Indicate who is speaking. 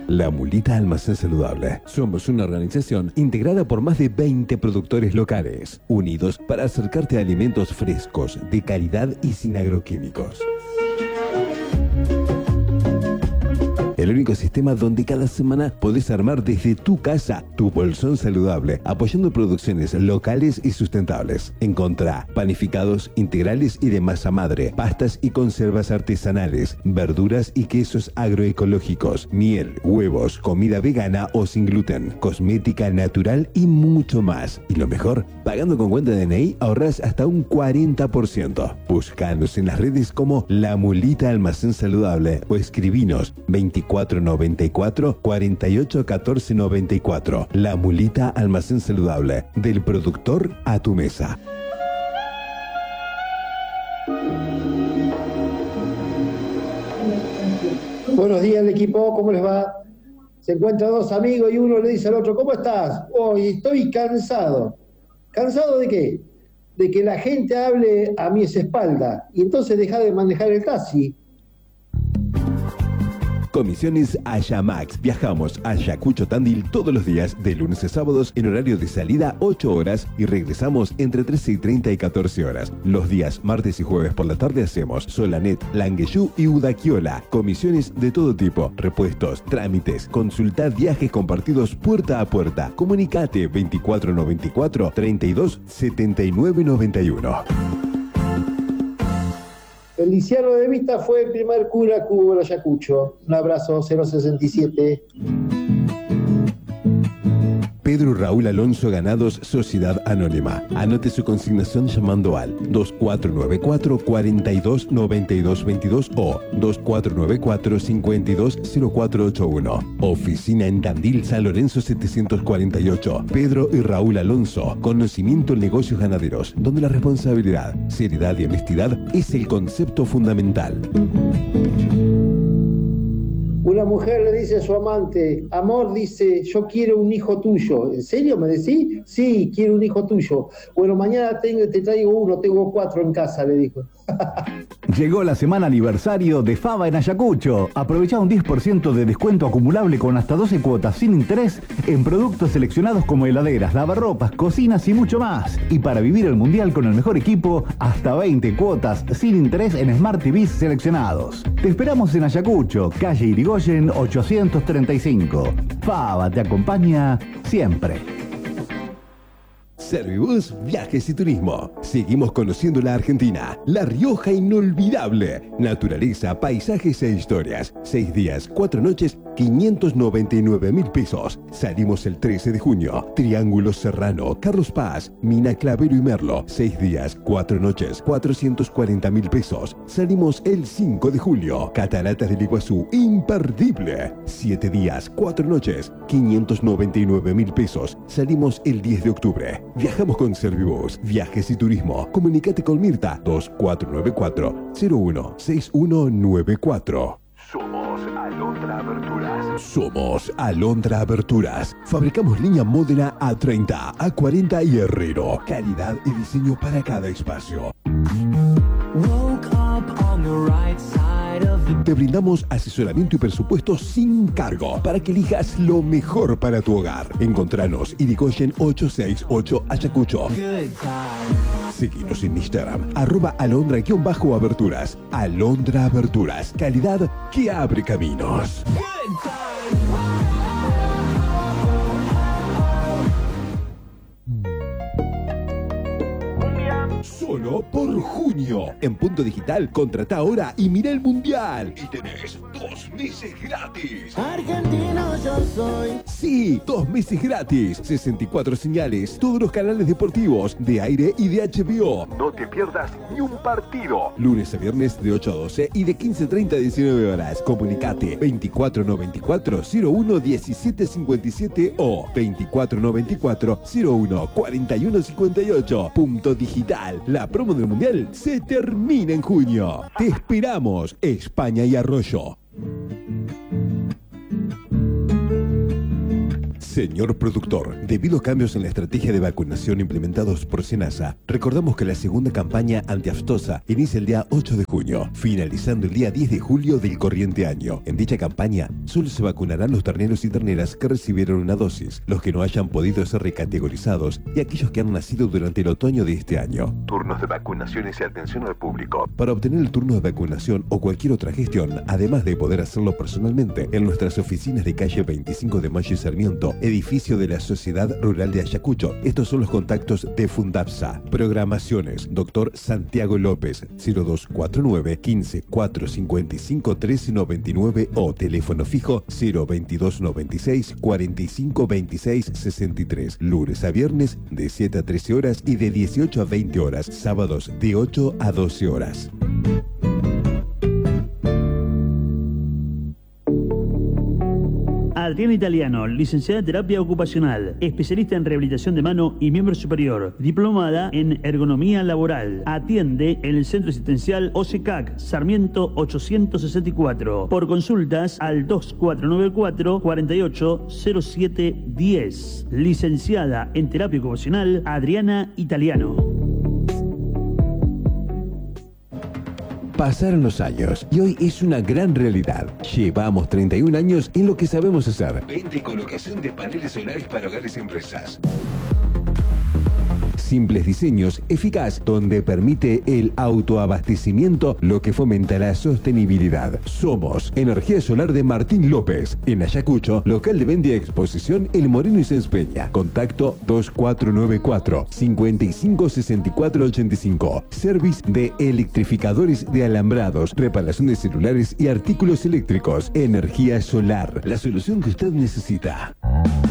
Speaker 1: La Mulita Almacén Saludable. Somos una organización integrada por más de 20 productores locales, unidos para acercarte a alimentos frescos, de calidad y sin agroquímicos. El único sistema donde cada semana podés armar desde tu casa tu bolsón saludable, apoyando producciones locales y sustentables. Encontrá panificados integrales y de masa madre, pastas y conservas artesanales, verduras y quesos agroecológicos, miel, huevos, comida vegana o sin gluten, cosmética natural y mucho más. Y lo mejor, pagando con cuenta de DNI ahorrás hasta un 40%. Buscanos en las redes como La Mulita Almacén Saludable o escribinos 2494 48 14 94. La Mulita Almacén Saludable, del productor a tu mesa.
Speaker 2: Buenos días, el equipo, ¿cómo les va? Se encuentran dos amigos y uno le dice al otro, ¿cómo estás? Hoy estoy cansado. ¿Cansado de qué? De que la gente hable a mi espalda y entonces deja de manejar el taxi.
Speaker 1: Comisiones Ayamax. Viajamos a Ayacucho Tandil todos los días, de lunes a sábados, en horario de salida 8 horas y regresamos entre 13:30 y 14 horas. Los días martes y jueves por la tarde hacemos Solanet, Langueyú y Udaquiola. Comisiones de todo tipo, repuestos, trámites, consulta viajes compartidos puerta a puerta. Comunicate 2494 32 79 91.
Speaker 2: Feliciano de Vita fue el primer cura que hubo en Ayacucho. Un abrazo, 067.
Speaker 1: Pedro Raúl Alonso Ganados, Sociedad Anónima. Anote su consignación llamando al 2494 42 92 22 o 2494 52 0481. Oficina en Tandil, San Lorenzo 748. Pedro y Raúl Alonso. Conocimiento en negocios ganaderos, donde la responsabilidad, seriedad y honestidad es el concepto fundamental.
Speaker 2: Una mujer le dice a su amante, amor, dice, yo quiero un hijo tuyo. ¿En serio me decís? Sí, quiero un hijo tuyo. Bueno, mañana te traigo uno, tengo 4 en casa, le dijo.
Speaker 3: Llegó la semana aniversario de Fava en Ayacucho. Aprovecha un 10% de descuento acumulable con hasta 12 cuotas sin interés en productos seleccionados como heladeras, lavarropas, cocinas y mucho más. Y para vivir el mundial con el mejor equipo, hasta 20 cuotas sin interés en Smart TVs seleccionados. Te esperamos en Ayacucho, calle Irigoyen 835. Fava te acompaña siempre.
Speaker 1: Servibus Viajes y Turismo. Seguimos conociendo la Argentina, La Rioja inolvidable. Naturaleza, paisajes e historias. 6 días, 4 noches, 599.000 pesos. Salimos el 13 de junio. Triángulo Serrano, Carlos Paz, Mina Clavero y Merlo. 6 días, 4 noches, 440.000 pesos. Salimos el 5 de julio. Cataratas del Iguazú, imperdible. 7 días, 4 noches, 599.000 pesos. Salimos el 10 de octubre. Viajamos con Servibus, Viajes y Turismo. Comunicate con Mirta 2494 016194.
Speaker 4: Somos Alondra Aberturas.
Speaker 1: Somos Alondra Aberturas. Fabricamos línea Módena A30, A40 y Herrero. Calidad y diseño para cada espacio. Te brindamos asesoramiento y presupuesto sin cargo para que elijas lo mejor para tu hogar. Encontranos Irigoyen 868 Ayacucho. Seguinos en Instagram, @alondra_aberturas. Alondra Aberturas, calidad que abre caminos. Solo por junio. En Punto Digital, contrata ahora y mira el mundial. Y tenés 2 meses gratis.
Speaker 5: Argentino yo soy.
Speaker 1: Sí, 2 meses gratis. 64 señales, todos los canales deportivos, de aire y de HBO.
Speaker 4: No te pierdas ni un partido.
Speaker 1: Lunes a viernes de 8 a 12 y de 15:30 a 19 horas. Comunicate 2494 01 17 57 o 2494 01 41 58. Punto Digital. La promo del mundial se termina en junio. Te esperamos, España y Arroyo. Señor productor, debido a cambios en la estrategia de vacunación implementados por SENASA, recordamos que la segunda campaña antiaftosa inicia el día 8 de junio, finalizando el día 10 de julio del corriente año. En dicha campaña, solo se vacunarán los terneros y terneras que recibieron una dosis, los que no hayan podido ser recategorizados y aquellos que han nacido durante el otoño de este año.
Speaker 4: Turnos de vacunaciones y atención al público.
Speaker 1: Para obtener el turno de vacunación o cualquier otra gestión, además de poder hacerlo personalmente, en nuestras oficinas de calle 25 de Mayo y Sarmiento, edificio de la Sociedad Rural de Ayacucho. Estos son los contactos de Fundapsa. Programaciones: Dr. Santiago López, 0249 15 455 1399 o teléfono fijo 02296 45 26 63. Lunes a viernes de 7 a 13 horas y de 18 a 20 horas. Sábados de 8 a 12 horas.
Speaker 6: Adriana Italiano, licenciada en terapia ocupacional, especialista en rehabilitación de mano y miembro superior, diplomada en ergonomía laboral. Atiende en el Centro Asistencial OSECAC, Sarmiento 864. Por consultas al 2494 480710. Licenciada en terapia ocupacional, Adriana Italiano.
Speaker 1: Pasaron los años y hoy es una gran realidad. Llevamos 31 años en lo que sabemos hacer. Venta y colocación de paneles solares para hogares y empresas. Simples diseños, eficaz, donde permite el autoabastecimiento, lo que fomenta la sostenibilidad. Somos Energía Solar de Martín López, en Ayacucho, local de venta y exposición El Moreno y Sáenz Peña. Contacto 2494 556485. Service de electrificadores de alambrados, reparación de celulares y artículos eléctricos. Energía Solar, la solución que usted necesita.